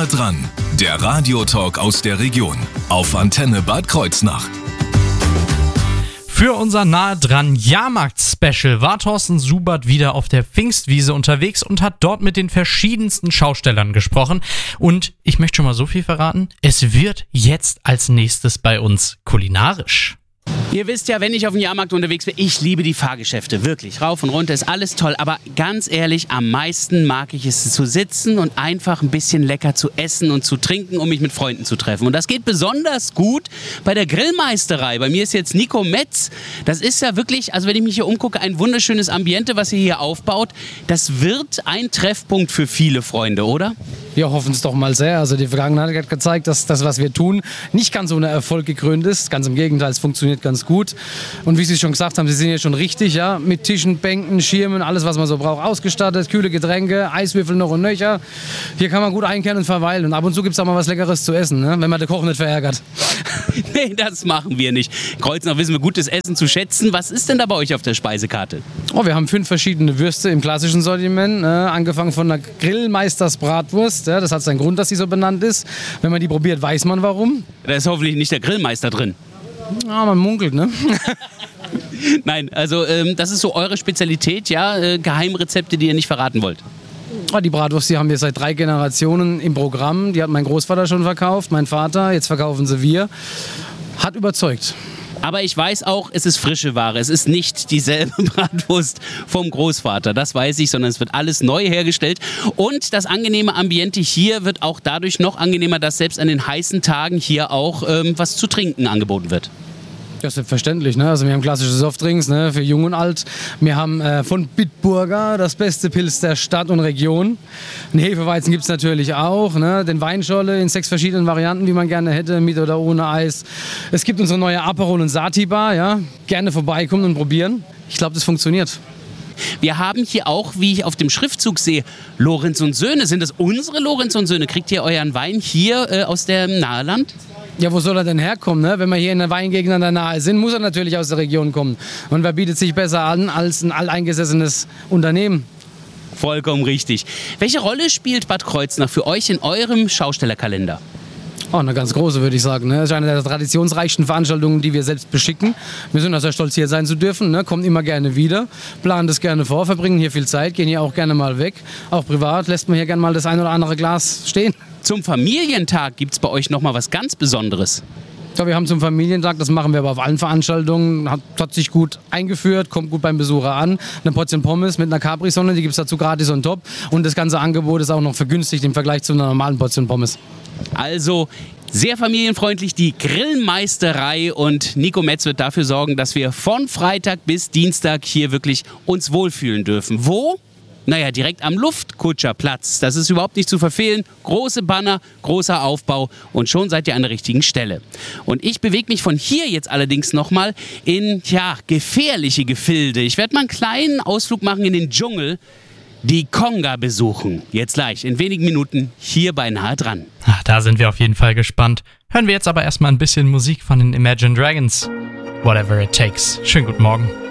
dran, der Radiotalk aus der Region auf Antenne Bad Kreuznach. Für unser Nahe dran Jahrmarkt-Special war Thorsten Subert wieder auf der Pfingstwiese unterwegs und hat dort mit den verschiedensten Schaustellern gesprochen. Und ich möchte schon mal so viel verraten, es wird jetzt als nächstes bei uns kulinarisch. Ihr wisst ja, wenn ich auf dem Jahrmarkt unterwegs bin, ich liebe die Fahrgeschäfte, wirklich. Rauf und runter ist alles toll, aber ganz ehrlich, am meisten mag ich es zu sitzen und einfach ein bisschen lecker zu essen und zu trinken, um mich mit Freunden zu treffen. Und das geht besonders gut bei der Grillmeisterei. Bei mir ist jetzt Nico Metz. Das ist ja wirklich, also wenn ich mich hier umgucke, ein wunderschönes Ambiente, was ihr hier aufbaut. Das wird ein Treffpunkt für viele Freunde, oder? Wir hoffen es doch mal sehr. Also die Vergangenheit hat gezeigt, dass das, was wir tun, nicht ganz ohne Erfolg gekrönt ist. Ganz im Gegenteil, es funktioniert ganz gut. Und wie Sie schon gesagt haben, Sie sind hier schon richtig, ja, mit Tischen, Bänken, Schirmen, alles, was man so braucht, ausgestattet, kühle Getränke, Eiswürfel noch und nöcher. Hier kann man gut einkehren und verweilen. Und ab und zu gibt es auch mal was Leckeres zu essen, ne? Wenn man den Koch nicht verärgert. Nee, das machen wir nicht. Kreuznach wissen wir gutes Essen zu schätzen. Was ist denn da bei euch auf der Speisekarte? Oh, wir haben 5 verschiedene Würste im klassischen Sortiment, angefangen von der Grillmeisters-Bratwurst. Ja, das hat seinen Grund, dass sie so benannt ist. Wenn man die probiert, weiß man warum. Da ist hoffentlich nicht der Grillmeister drin. Ja, man munkelt, ne? Nein, also das ist so eure Spezialität, ja? Geheimrezepte, die ihr nicht verraten wollt. Die Bratwurst, die haben wir seit 3 Generationen im Programm. Die hat mein Großvater schon verkauft, mein Vater, jetzt verkaufen sie wir. Hat überzeugt. Aber ich weiß auch, es ist frische Ware. Es ist nicht dieselbe Bratwurst vom Großvater, das weiß ich, sondern es wird alles neu hergestellt. Und das angenehme Ambiente hier wird auch dadurch noch angenehmer, dass selbst an den heißen Tagen hier auch was zu trinken angeboten wird. Ja, selbstverständlich. Ne? Also wir haben klassische Softdrinks, ne, für Jung und Alt. Wir haben von Bitburger das beste Pilz der Stadt und Region. Einen Hefeweizen gibt es natürlich auch. Ne? Den Weinscholle in 6 verschiedenen Varianten, wie man gerne hätte, mit oder ohne Eis. Es gibt unsere neue Aperol- und Sati-Bar. Ja? Gerne vorbeikommen und probieren. Ich glaube, das funktioniert. Wir haben hier auch, wie ich auf dem Schriftzug sehe, Lorenz und Söhne. Sind das unsere Lorenz und Söhne? Kriegt ihr euren Wein hier aus dem Naheland? Ja, wo soll er denn herkommen? Ne? Wenn wir hier in der Weingegend an der Nahe sind, muss er natürlich aus der Region kommen. Und wer bietet sich besser an als ein alteingesessenes Unternehmen? Vollkommen richtig. Welche Rolle spielt Bad Kreuznach für euch in eurem Schaustellerkalender? Oh, eine ganz große, würde ich sagen. Das ist eine der traditionsreichsten Veranstaltungen, die wir selbst beschicken. Wir sind auch sehr stolz, hier sein zu dürfen. Ne? Kommt immer gerne wieder, planen das gerne vor, verbringen hier viel Zeit, gehen hier auch gerne mal weg. Auch privat lässt man hier gerne mal das ein oder andere Glas stehen. Zum Familientag gibt es bei euch noch mal was ganz Besonderes. Ja, wir haben zum Familientag, das machen wir aber auf allen Veranstaltungen, hat sich gut eingeführt, kommt gut beim Besucher an. Eine Portion Pommes mit einer Capri-Sonne, die gibt es dazu gratis on top. Und das ganze Angebot ist auch noch vergünstigt im Vergleich zu einer normalen Portion Pommes. Also sehr familienfreundlich, die Grillmeisterei, und Nico Metz wird dafür sorgen, dass wir von Freitag bis Dienstag hier wirklich uns wohlfühlen dürfen. Wo? Naja, direkt am Luftkutscherplatz. Das ist überhaupt nicht zu verfehlen. Große Banner, großer Aufbau und schon seid ihr an der richtigen Stelle. Und ich bewege mich von hier jetzt allerdings nochmal in, gefährliche Gefilde. Ich werde mal einen kleinen Ausflug machen in den Dschungel. Die Conga besuchen. Jetzt gleich, in wenigen Minuten, hier bei Nahe dran. Da sind wir auf jeden Fall gespannt. Hören wir jetzt aber erstmal ein bisschen Musik von den Imagine Dragons. Whatever it takes. Schönen guten Morgen.